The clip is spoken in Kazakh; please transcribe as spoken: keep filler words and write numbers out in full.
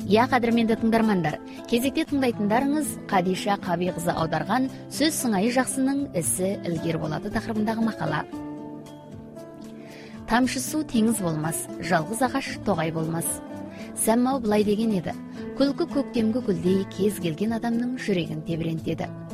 Я қадірменді тыңдармандар, кезекте тыңдайтындарыңыз Қадиша Қабиқызы аударған сөз сыңайы жақсының ісі ілгер болады тақырыбындағы мақала. Тамшы су теңіз болмас, жалғыз ағаш тоғай болмас. Сәммау былай деген еді: күлкі көктемгі гүлдей кез келген адамның жүрегін тебірентеді.